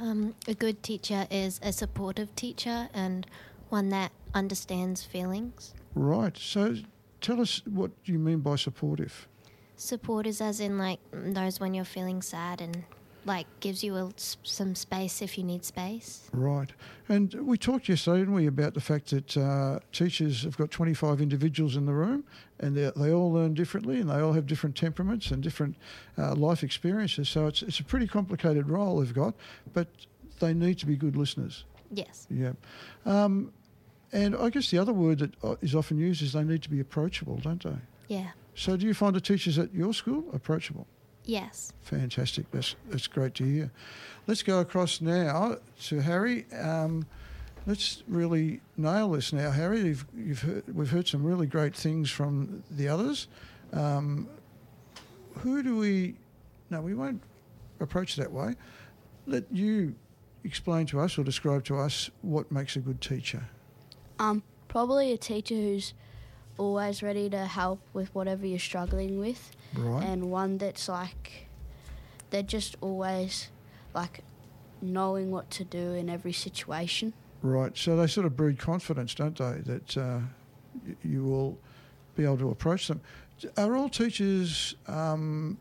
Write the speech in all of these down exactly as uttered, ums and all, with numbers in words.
Um, a good teacher is a supportive teacher and one that understands feelings. Right. So tell us what you mean by supportive. Support is as in, like, knows when you're feeling sad and, like, gives you a, some space if you need space. Right. And we talked yesterday, didn't we, about the fact that uh, teachers have got twenty-five individuals in the room and they all learn differently and they all have different temperaments and different uh, life experiences. So it's it's a pretty complicated role they've got, but they need to be good listeners. Yes. Yeah. Um, and I guess the other word that is often used is they need to be approachable, don't they? Yeah. So do you find the teachers at your school approachable? Yes. Fantastic. That's that's great to hear. Let's go across now to Harry. Um, let's really nail this now, Harry. You've, you've heard, we've heard some really great things from the others. Um, who do we... No, we won't approach that way. Let you explain to us or describe to us what makes a good teacher. Um, probably a teacher who's always ready to help with whatever you're struggling with. Right. And one that's like, they're just always like knowing what to do in every situation. Right. So they sort of breed confidence, don't they, that uh, y- you will be able to approach them. Are all teachers um,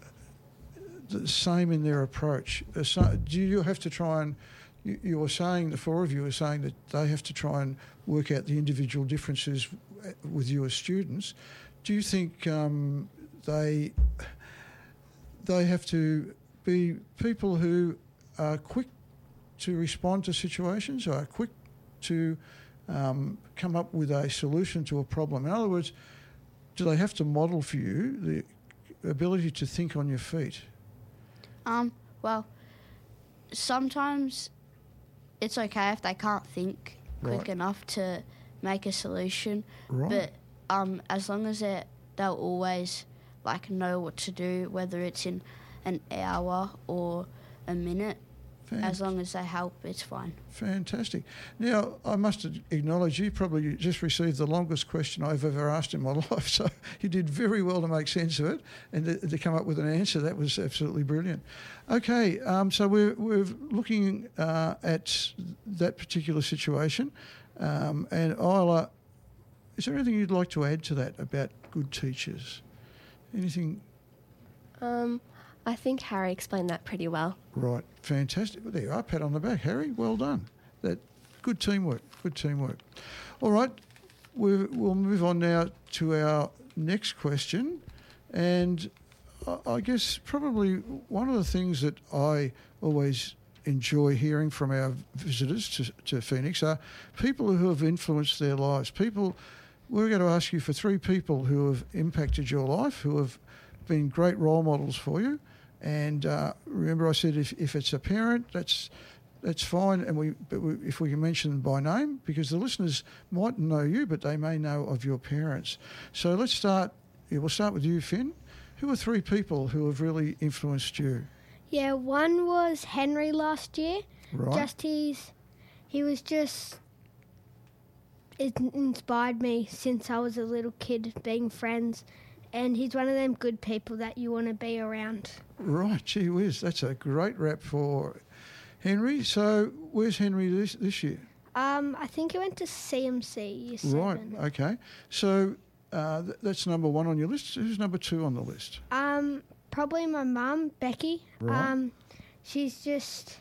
the same in their approach? So, do you have to try and... You, you were saying, the four of you were saying that they have to try and work out the individual differences with you as students. Do you think um, they they have to be people who are quick to respond to situations, or are quick to um, come up with a solution to a problem? In other words, do they have to model for you the ability to think on your feet? Um, well, sometimes it's okay if they can't think quick Right. enough to make a solution. Right. But um, as long as they they'll always like know what to do, whether it's in an hour or a minute, Fan- as long as they help, it's fine. Fantastic. Now, I must acknowledge you probably just received the longest question I've ever asked in my life, so you did very well to make sense of it and to, to come up with an answer. That was absolutely brilliant. Okay, um, so we're, we're looking uh, at that particular situation. Um, and Isla, is there anything you'd like to add to that about good teachers? Anything? Um, I think Harry explained that pretty well. Right, fantastic. Well, there you are, pat on the back, Harry. Well done. That good teamwork. Good teamwork. All right, we, we'll move on now to our next question, and I, I guess probably one of the things that I always enjoy hearing from our visitors to, to Phoenix are people who have influenced their lives. People. We're going to ask you for three people who have impacted your life, who have been great role models for you. And uh, remember, I said if, if it's a parent, that's that's fine. And we, but we, if we can mention them by name, because the listeners mightn't know you, but they may know of your parents. So let's start. Yeah, we'll start with you, Finn. Who are three people who have really influenced you? Yeah, one was Henry last year. Right. Just he's, he was just, it inspired me since I was a little kid, being friends. And he's one of them good people that you want to be around. Right, gee whiz, that's a great rap for Henry. So where's Henry this, this year? Um, I think he went to C M C year Right, seven. okay. So uh, th- that's number one on your list. Who's number two on the list? Um, probably my mum, Becky. Right. Um, she's just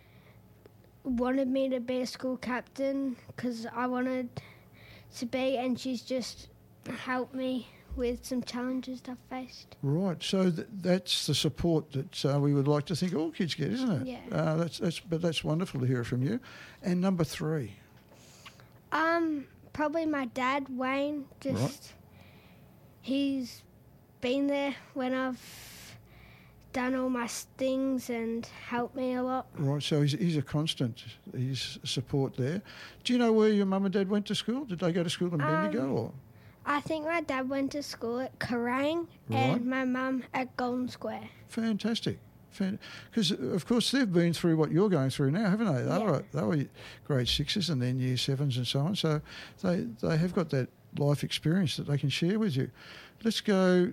wanted me to be a school captain because I wanted to be, and she's just helped me with some challenges I've faced. Right, so th- that's the support that uh, we would like to think all kids get, isn't it? Yeah. Uh, that's that's but that's wonderful to hear from you. And number three. Um, probably my dad, Wayne. Just Right. he's been there when I've done all my things and helped me a lot. Right, so he's he's a constant. He's support there. Do you know where your mum and dad went to school? Did they go to school in Bendigo Um, or? I think my dad went to school at Kerrang Right. and my mum at Golden Square. Fantastic. Because, of course, they've been through what you're going through now, haven't they? They, Yeah. were, they were grade sixes and then year sevens and so on. So they, they have got that life experience that they can share with you. Let's go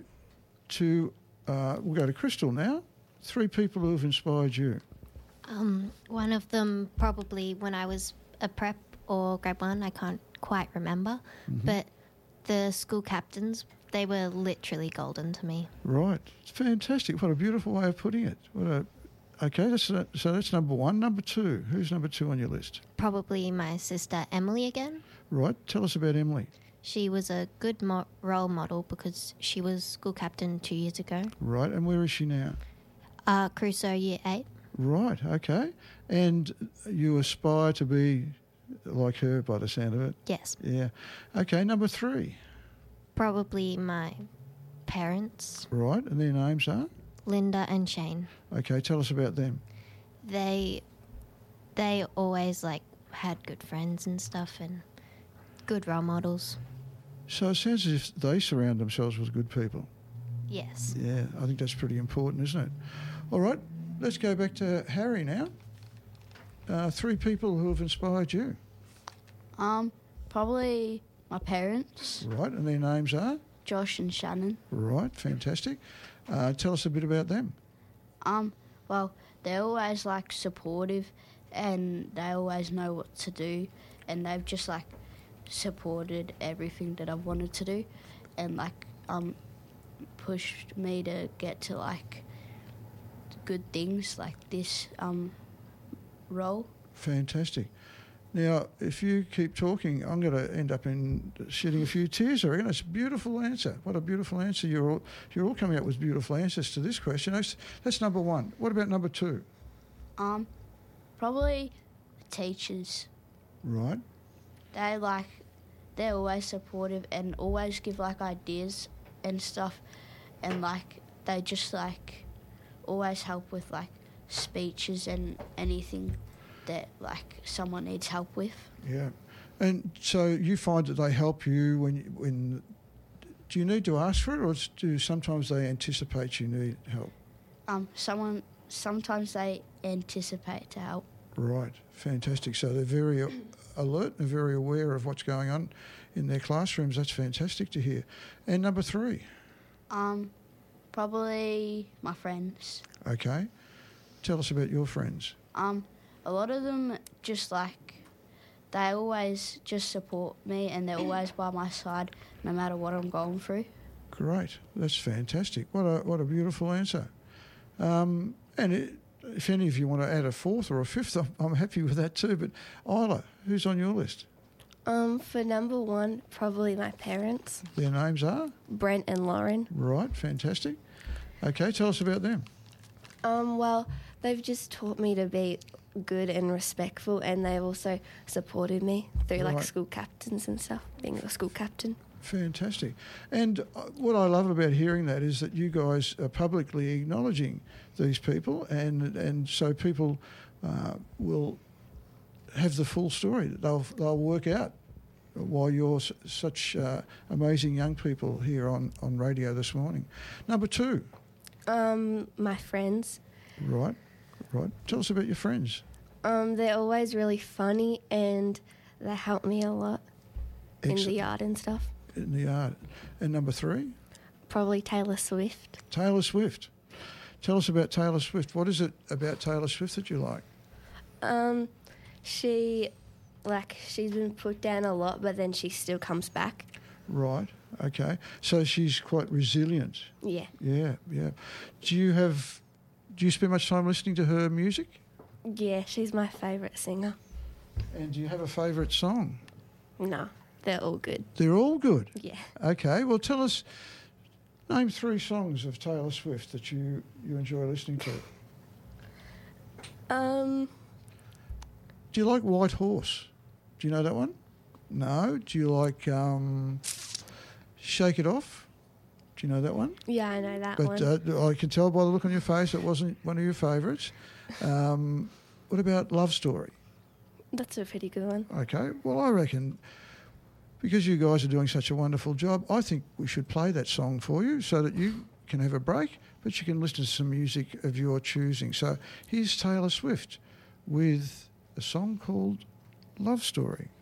to, uh, we'll go to Crystal now. Three people who have inspired you. Um, one one of them probably when I was a prep or grade one, I can't quite remember. Mm-hmm. But the school captains, they were literally golden to me. Right. It's fantastic. What a beautiful way of putting it. What a Okay, that's, so that's number one. Number two. Who's number two on your list? Probably my sister Emily again. Right. Tell us about Emily. She was a good mo- role model because she was school captain two years ago. Right. And where is she now? Uh, Crusoe year eight. Right. Okay. And you aspire to be like her by the sound of it? Yes. Yeah. Okay, number three. Probably my parents, Right. And their names are? Linda and Shane. Okay, tell us about them. They they always like had good friends and stuff and good role models. So it sounds as if they surround themselves with good people. Yes. Yeah, I think that's pretty important, isn't it? All right, let's go back to Harry now. Uh, three people who have inspired you. Um, probably my parents, Right, and their names are? Josh and Shannon. Right, fantastic. Uh, tell us a bit about them. Um, well, they're always like supportive, and they always know what to do, and they've just like supported everything that I've wanted to do, and like um pushed me to get to like good things like this um role. Fantastic. Now, if you keep talking, I'm going to end up in shedding a few tears. I reckon it's a beautiful answer. What a beautiful answer! You're all you're all coming up with beautiful answers to this question. That's, that's number one. What about number two? Um, probably teachers. Right. They like they're always supportive and always give like ideas and stuff, and like they just like always help with like speeches and anything that like someone needs help with. Yeah. And so you find that they help you when you- when do you need to ask for it, or do sometimes they anticipate you need help? Um, someone sometimes they anticipate to help. Right. Fantastic. So they're very a- alert and very aware of what's going on in their classrooms. That's fantastic to hear. And number three. Um, probably my friends. Okay. Tell us about your friends. Um, a lot of them just like they always just support me, and they're always by my side no matter what I'm going through. Great. That's fantastic. What a what a beautiful answer. Um, and it, if any of you want to add a fourth or a fifth, I'm, I'm happy with that too. But Isla, who's on your list? Um, for number one, probably my parents, Their names are? Brent and Lauren. Right. Fantastic. Okay. Tell us about them. Um, well, they've just taught me to be good and respectful, and they've also supported me through like Right. school captains and stuff, being a school captain. Fantastic. And uh, what I love about hearing that is that you guys are publicly acknowledging these people, and and so people uh, will have the full story. They'll they'll work out while you're s- such uh, amazing young people here on, on radio this morning. Number two. Um, my friends, Right, right. Tell us about your friends. um, they're always really funny, and they help me a lot in the Excellent. yard and stuff. In the yard. And number three, Probably Taylor Swift. Taylor Swift. Tell us about Taylor Swift. What is it about Taylor Swift that you like? Um, she, like, she's been put down a lot, but then she still comes back. Right. Okay. So she's quite resilient. Yeah. Yeah. Yeah. Do you have? Do you spend much time listening to her music? Yeah, she's my favourite singer. And do you have a favourite song? No, they're all good. They're all good. Yeah. Okay. Well, tell us. Name three songs of Taylor Swift that you, you enjoy listening to. Um, Do you like White Horse? Do you know that one? No. Do you like um, Shake It Off? Do you know that one? yeah, I know that But one. uh, I can tell by the look on your face it wasn't one of your favourites. Um, what about Love Story? That's a pretty good one. Okay, well, I reckon because you guys are doing such a wonderful job, I think we should play that song for you so that you can have a break, but you can listen to some music of your choosing. So here's Taylor Swift with a song called Love Story.